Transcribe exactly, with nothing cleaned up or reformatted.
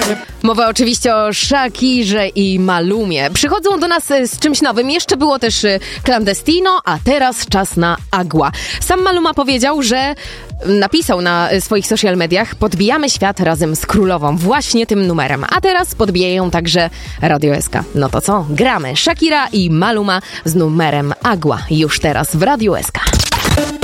Mowa oczywiście o Shakirze i Malumie. Przychodzą do nas z czymś nowym. Jeszcze było też Clandestino, a teraz czas na Agua. Sam Maluma powiedział, że napisał na swoich social mediach: podbijamy świat razem z królową, właśnie tym numerem. A teraz podbijają także Radio S K. No to co? Gramy Shakira i Maluma z numerem Agua. Już teraz w Radio S K.